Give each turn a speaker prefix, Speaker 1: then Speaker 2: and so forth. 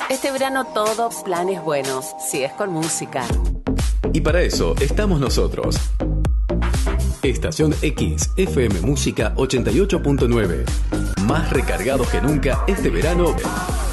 Speaker 1: Este verano todo planes buenos, si es con música.
Speaker 2: Y para eso estamos nosotros. Estación X, FM Música 88.9. Más recargados que nunca este verano.